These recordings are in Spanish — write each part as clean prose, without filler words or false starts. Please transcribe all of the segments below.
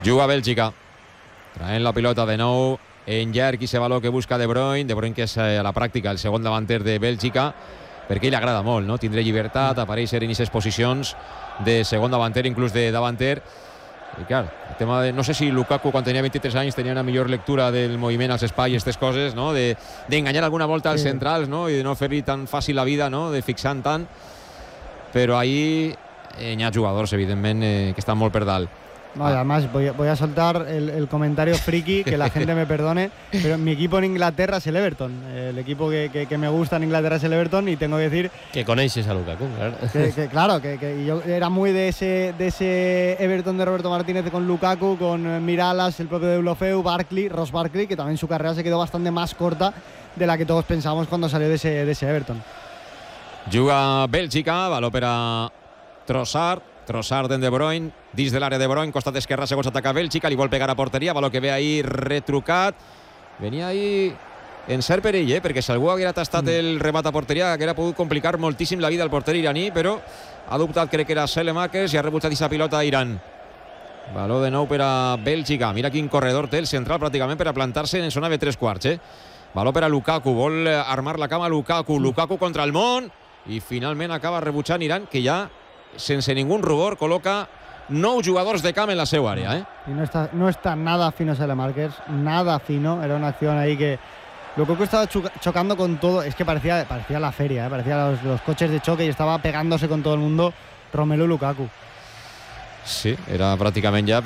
Juga Bèlgica. Traen la pilota de nou en llarg i ese valor que busca De Bruyne. De Bruyne, que és a la pràctica el segon davanter de Bèlgica, perquè ell agrada molt, no? Tindre llibertat, aparèixer en aquestes posicions de segon davanter, inclús de davanter. I clar, el tema de, no sé si Lukaku quan tenia 23 anys tenia una millor lectura del moviment als espais i aquestes coses, no? D'enganyar alguna volta als centrals, no? I de no fer-li tan fàcil la vida, no? De fixant tant. Però ahí hi ha jugadors, evidentment, que estan molt per dalt. No, y además voy a soltar el comentario friki, que la gente me perdone, pero mi equipo en Inglaterra es el Everton. El equipo que me gusta en Inglaterra es el Everton, y tengo que decir... Que conoces a Lukaku, claro. Claro, que yo era muy de ese Everton de Roberto Martínez con Lukaku, con Miralas, el propio Deulofeu, Ross Barkley, que también su carrera se quedó bastante más corta de la que todos pensábamos cuando salió de ese Everton. Juga Bèlgica, baló per a Trossard en De Bruyne, dins de l'àrea De Bruyne, costat esquerra, segons ataca Bèlgica, li vol pegar a porteria, baló que ve ahir retrucat, venia ahir en cert perill, perquè si algú haguera tastat el remat a porteria haguera pogut complicar moltíssim la vida al porter iraní, però ha dubtat, crec que era Saelemaekers, i ha rebutjat aquesta pilota a Iran. Baló de nou per a Bèlgica, mira quin corredor té el central pràcticament per a plantar-se en zona de 3/4, Baló per a Lukaku, vol armar la cama Lukaku contra el món, i finalment acaba rebutjant Iran, que ja sense ningú rubor col·loca 9 jugadors de camp en la seva àrea. Y no está nada fino Saelemaekers, nada fino. Era una acción ahí que Lukaku estaba chocando con todo. Es que parecía la feria, parecía los coches de choque, y estaba pegándose con todo el mundo Romelu Lukaku. Sí, era pràcticament ja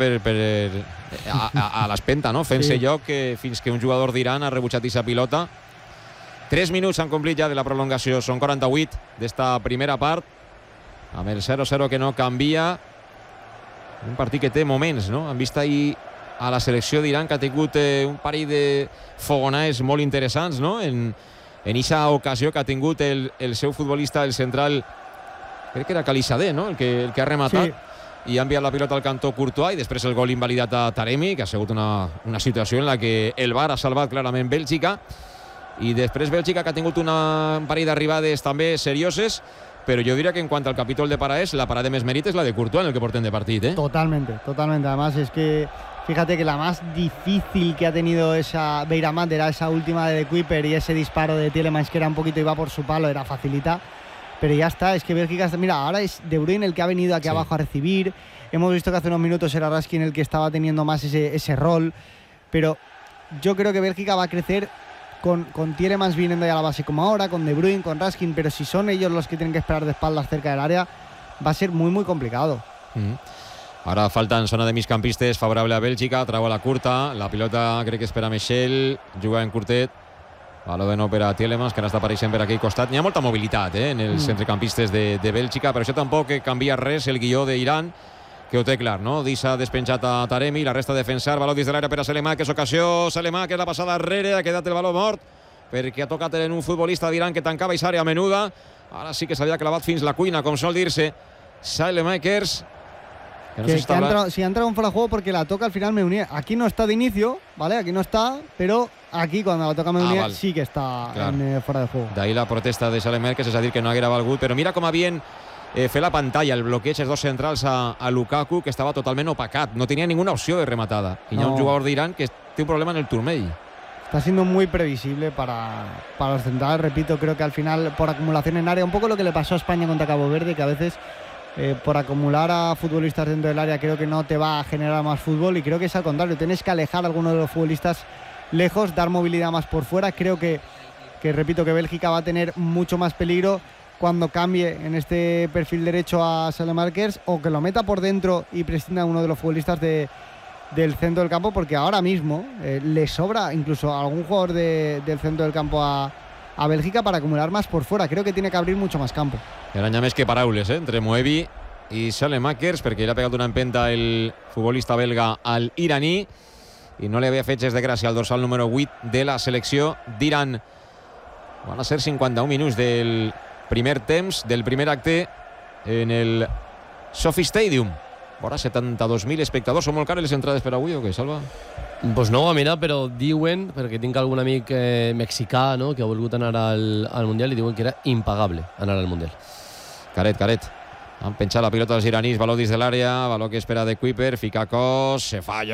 a l'espenta, no? Fent-se lloc fins que un jugador d'Iran ha rebutjat aquesta pilota. 3 minuts s'han complit ja de la prolongació, són 48 d'esta primera part, amb el 0-0 que no canvia. Un partit que té moments, no? Han vist ahir a la selecció d'Iran que ha tingut un parell de fogonades molt interessants, no? En aquesta ocasió que ha tingut el seu futbolista, el central, crec que era Khalisadeh, no? El que ha rematat. Sí. I ha enviat la pilota al cantó Courtois, i després el gol invalidat a Taremi, que ha sigut una situació en la que el VAR ha salvat clarament Bèlgica. I després Bèlgica, que ha tingut un parell d'arribades també serioses, pero yo diría que en cuanto al capítol de Paraés, la parada de més mèrit és la de Courtois en el que porten de partit, Totalmente. Además es que, fíjate que la más difícil que ha tenido esa Beiramat era esa última de Kuiper, y ese disparo de Tielemans, que era un poquito, iba por su palo, era facilita. Pero ya está, es que Bélgica, mira, ahora es De Bruyne el que ha venido aquí abajo a recibir. Hemos visto que hace unos minutos era Raskin el que estaba teniendo más ese rol. Pero yo creo que Bélgica va a crecer con Tielemans viniendo ya a la base como ahora, con De Bruyne, con Raskin, pero si son ellos los que tienen que esperar de espaldas cerca del área, va a ser muy, muy complicado. Ara falta en zona de migcampistes favorable a Bèlgica, trau a la curta, la pilota crec que espera Michel, juga en curtet, baló de nou per a Tielemans, que n'està apareixent per aquell costat. N'hi ha molta mobilitat en els centrecampistes de Bèlgica, però això tampoc canvia res el guió d'Iran, que ho té clar, no? Deixa despenjat a Taremi, la resta a defensar, baló dins de l'aire per a Saelemaekers, ocasió Saelemaekers, la passada darrere, ha quedat el baló mort, perquè ha tocat en un futbolista d'Iran que tancava aquesta àrea menuda. Ara sí que s'havia clavat fins la cuina, com sol dir-se Saelemaekers. Si ha entrado un fuera de juego porque la toca al final Meunier. Aquí no está de inicio, ¿vale? Aquí no está, pero aquí cuando la toca Meunier sí que está en fuera de juego. D'ahí la protesta de Saelemaekers, és a dir, que no haguera valgut, però mira com havien fer la pantalla, el bloqueig, els dos centrals a Lukaku, que estava totalment opacat, no tenia ninguna opció de rematada. Y hi ha un jugador d'Iran que té un problema en el turmell. Está siendo muy previsible para los centrales, repito, creo que al final por acumulación en área, un poco lo que le pasó a España contra Cabo Verde, que a veces por acumular a futbolistas dentro del área creo que no te va a generar más fútbol, y creo que es al contrario, tienes que alejar a alguno de los futbolistas lejos, dar movilidad más por fuera. Creo que repito, que Bélgica va a tener mucho más peligro cuando cambie en este perfil derecho a Saelemaekers, o que lo meta por dentro y prescinda a uno de los futbolistas del centro del campo, porque ahora mismo le sobra incluso a algún jugador del centro del campo a Bèlgica para acumular más por fuera. Creo que tiene que abrir mucho más campo. Eren ja més que paraules, entre Moevi i Saelemaekers, perquè li ha pegat una empenta el futbolista belga al iraní i no li havia fet gest de gràcia al dorsal número 8 de la selecció d'Iran. Van a ser 51 minuts del primer temps, del primer acte en el Sophie Stadium. Vora 72.000 espectadors. Són molt cares les entrades per avui o què, Salva? Pues no, mira, però diuen, perquè tinc algun amic mexicà, no?, que ha volgut anar al Mundial, i diuen que era impagable anar al Mundial. Caret. Han penjat la pilota els iranis, baló dins de l'àrea, baló que espera de Kuiper, fica cos, se falla